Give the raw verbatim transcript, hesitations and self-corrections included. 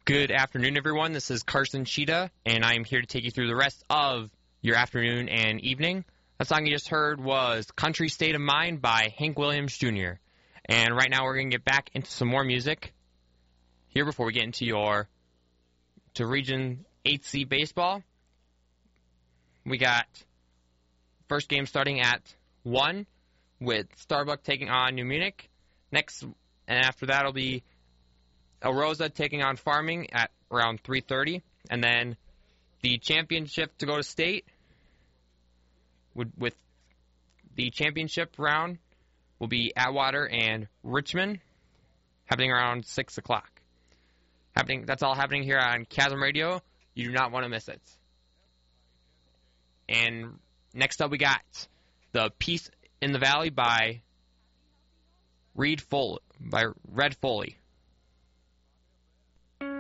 Good afternoon, everyone. This is Carson Cheetah, and I am here to take you through the rest of your afternoon and evening. That song you just heard was Country State of Mind by Hank Williams Junior And right now we're going to get back into some more music here before we get into your to Region eight C baseball. We got first game starting at one with Starbuck taking on New Munich. Next, and after that will be El Rosa taking on Farming at around three thirty. And then the championship to go to state would, with the championship round will be Atwater and Richmond happening around six o'clock. Happening, that's all happening here on Chasm Radio. You do not want to miss it. And next up we got the Peace in the Valley by Reed Foley, by Red Foley.